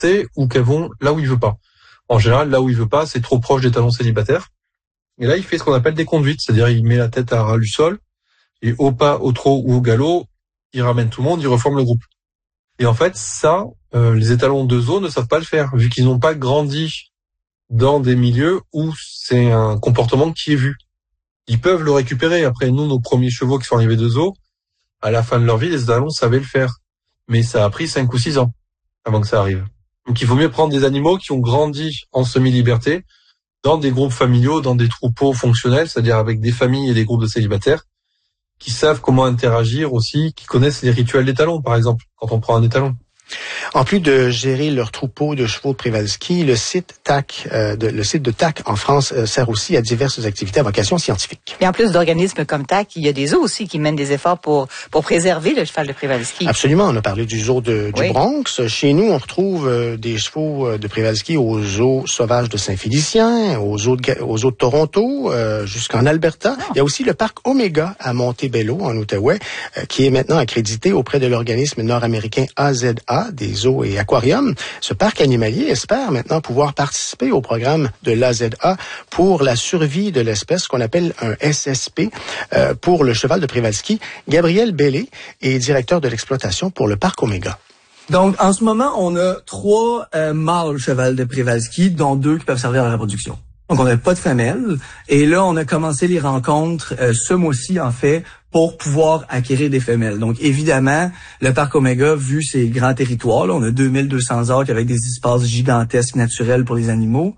ou qu'elles vont là où il veut pas. En général, là où il veut pas, c'est trop proche des talons célibataires. Et là, il fait ce qu'on appelle des conduites, c'est-à-dire il met la tête à ras du sol, et au pas, au trot ou au galop, il ramène tout le monde, il reforme le groupe. Et en fait, ça, les étalons de zoo ne savent pas le faire, vu qu'ils n'ont pas grandi dans des milieux où c'est un comportement qui est vu. Ils peuvent le récupérer. Après, nous, nos premiers chevaux qui sont arrivés de zoo, à la fin de leur vie, les étalons savaient le faire. Mais ça a pris 5 ou 6 ans avant que ça arrive. Donc il vaut mieux prendre des animaux qui ont grandi en semi-liberté, dans des groupes familiaux, dans des troupeaux fonctionnels, c'est-à-dire avec des familles et des groupes de célibataires, qui savent comment interagir aussi, qui connaissent les rituels d'étalons, par exemple, quand on prend un étalon. En plus de gérer leur troupeau de chevaux de Przewalski, le site de TAC en France sert aussi à diverses activités à vocation scientifique. Et en plus d'organismes comme TAC, il y a des zoos aussi qui mènent des efforts pour préserver le cheval de Przewalski. Absolument, on a parlé du zoo du Bronx. Chez nous, on retrouve des chevaux de Przewalski au zoo sauvage de Saint-Félicien, au zoo de Toronto, jusqu'en Alberta. Il y a aussi le parc Omega à Montebello, en Outaouais, qui est maintenant accrédité auprès de l'organisme nord-américain AZA, des zoos et aquariums. Ce parc animalier espère maintenant pouvoir participer au programme de l'AZA pour la survie de l'espèce qu'on appelle un SSP pour le cheval de Przewalski. Gabriel Bellé est directeur de l'exploitation pour le parc Omega. Donc, en ce moment, on a 3 mâles cheval de Przewalski, dont 2 qui peuvent servir à la reproduction. Donc, on n'a pas de femelles. Et là, on a commencé les rencontres ce mois-ci, en fait, pour pouvoir acquérir des femelles. Donc, évidemment, le parc Omega, vu ses grands territoires, là, on a 2200 acres avec des espaces gigantesques naturels pour les animaux.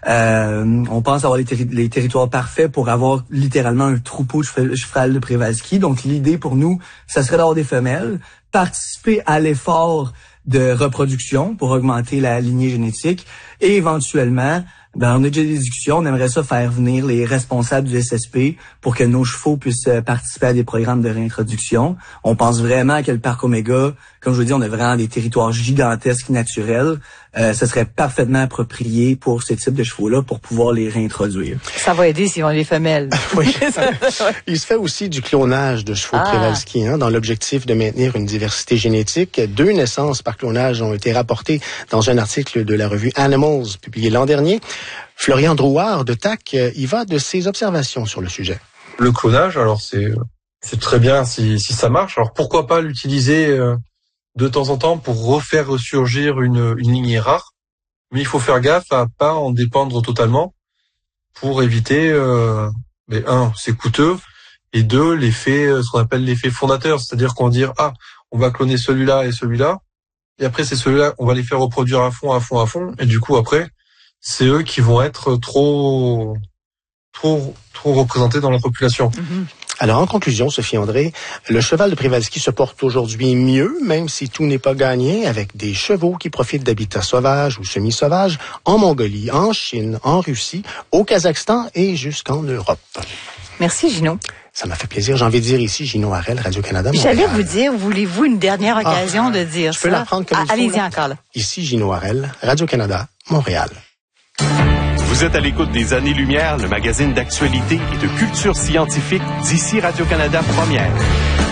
On pense avoir les territoires parfaits pour avoir littéralement un troupeau de cheval de Przewalski. Donc, l'idée pour nous, ça serait d'avoir des femelles, participer à l'effort de reproduction pour augmenter la lignée génétique et éventuellement, on a déjà des discussions, on aimerait ça faire venir les responsables du SSP pour que nos chevaux puissent participer à des programmes de réintroduction. On pense vraiment que le parc Omega, comme je vous dis, on a vraiment des territoires gigantesques naturels. Ça serait parfaitement approprié pour ce type de chevaux-là pour pouvoir les réintroduire. Ça va aider s'ils ont les femelles. Oui. Il se fait aussi du clonage de chevaux Przewalski, dans l'objectif de maintenir une diversité génétique. 2 naissances par clonage ont été rapportées dans un article de la revue Animals publié l'an dernier. Florian Drouard de TAC y va de ses observations sur le sujet. Le clonage, alors c'est très bien si ça marche. Alors pourquoi pas l'utiliser de temps en temps pour refaire ressurgir une lignée rare, mais il faut faire gaffe à pas en dépendre totalement pour éviter c'est coûteux, et 2, l'effet, ce qu'on appelle l'effet fondateur, c'est-à-dire qu'on va dire on va cloner celui-là et celui-là, et après c'est celui-là, on va les faire reproduire à fond, et du coup après c'est eux qui vont être trop représentés dans la population. Mm-hmm. Alors, en conclusion, Sophie André, le cheval de Przewalski se porte aujourd'hui mieux, même si tout n'est pas gagné, avec des chevaux qui profitent d'habitats sauvages ou semi-sauvages en Mongolie, en Chine, en Russie, au Kazakhstan et jusqu'en Europe. Merci, Gino. Ça m'a fait plaisir. J'ai envie de dire ici, Gino Harel, Radio-Canada Montréal. J'allais vous dire, voulez-vous une dernière occasion de dire ça? Je peux la prendre comme il faut. Allez-y encore, là. Ici, Gino Harel, Radio-Canada Montréal. Vous êtes à l'écoute des Années-Lumière, le magazine d'actualité et de culture scientifique d'ici Radio-Canada Première.